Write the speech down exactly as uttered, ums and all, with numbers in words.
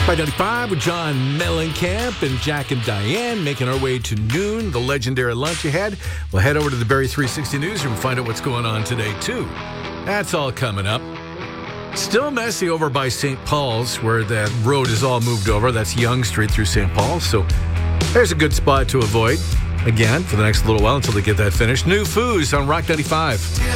Rock ninety-five with John Mellencamp and Jack and Diane making our way to noon, the legendary lunch ahead. We'll head over to the Barrie three sixty Newsroom and find out what's going on today, too. That's all coming up. Still messy over by Saint Paul's, where that road is all moved over. That's Yonge Street through Saint Paul's. So there's a good spot to avoid, again, for the next little while until they get that finished. New Foos on Rock ninety-five.